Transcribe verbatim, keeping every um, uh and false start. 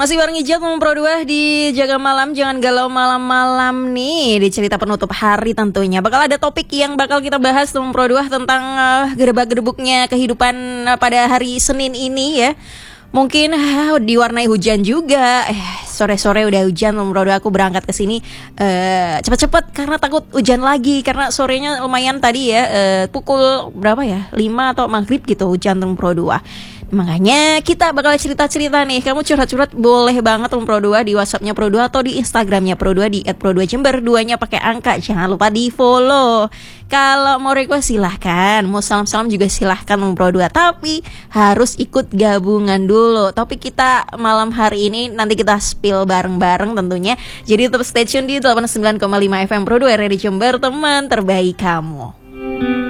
Masih bareng Ijat Pro dua di Jaga Malam. Jangan galau malam-malam nih. Di cerita penutup hari tentunya bakal ada topik yang bakal kita bahas Pro dua tentang uh, gedebak-gedebuknya kehidupan uh, pada hari Senin ini ya. Mungkin uh, diwarnai hujan juga. Eh, sore-sore udah hujan. Pro dua aku berangkat ke sini uh, cepet-cepet karena takut hujan lagi. Karena sorenya lumayan tadi ya, uh, pukul berapa ya? lima atau maghrib gitu hujan Pro dua. Makanya kita bakal cerita-cerita nih. Kamu curhat-curhat boleh banget Pro dua di WhatsAppnya Pro dua atau di Instagramnya Pro dua di et pro dua jember. Duanya pakai angka. Jangan lupa di follow. Kalau mau request silahkan. Mau salam-salam juga silahkan Pro dua. Tapi harus ikut gabungan dulu. Topik kita malam hari ini nanti kita spill bareng-bareng tentunya. Jadi tetap stay tune di delapan puluh sembilan koma lima F M Pro dua R R I Jember, teman terbaik kamu.